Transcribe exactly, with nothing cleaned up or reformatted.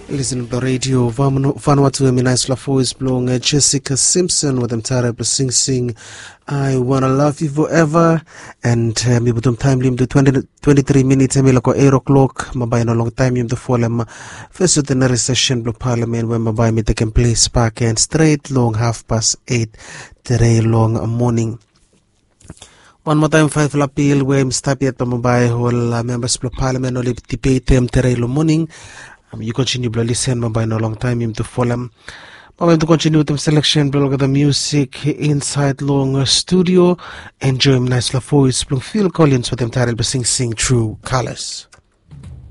Listen to radio Vanuatu Minais Lafo blowing Jessica Simpson with them Tara Sing Sing I Wanna Love You Forever and mi butum time lim to twenty-three minutes mi lako eight o'clock mabay no long time yum to follow first ordinary session blo parliament when mabay mi taking place back and straight long half past eight today long morning. One more time, five appeal where I'm stopping at Mumbai, whole uh, members of parliament only debate them today morning. Um, you continue to listen Mumbai no long time him to follow. But to continue with the selection, blog of the music inside long studio. Enjoy nice la voice from Phil Collins with them title Sing Sing True Colors.